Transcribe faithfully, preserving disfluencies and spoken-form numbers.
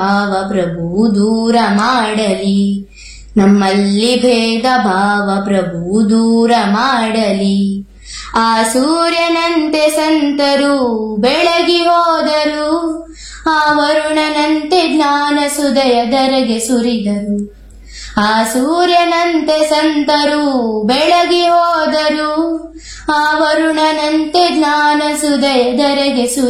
ಭಾವ ಪ್ರಭು ದೂರ ಮಾಡಲಿ, ನಮ್ಮಲ್ಲಿ ಭೇದ ಭಾವ ಪ್ರಭು ದೂರ ಮಾಡಲಿ. ಆ ಸೂರ್ಯನಂತೆ ಸಂತರು ಬೆಳಗಿ ಹೋದರು, ಆ ವರುಣನಂತೆ ಜ್ಞಾನ ಸುದಯ ಧರೆಗೆ ಸುರಿದರು. ಆ ಸೂರ್ಯನಂತೆ ಸಂತರು ಬೆಳಗಿ ಹೋದರು, ಆ ವರುಣನಂತೆ ಜ್ಞಾನ ಸುದಯ ಧರೆಗೆ ಸುರಿದರು.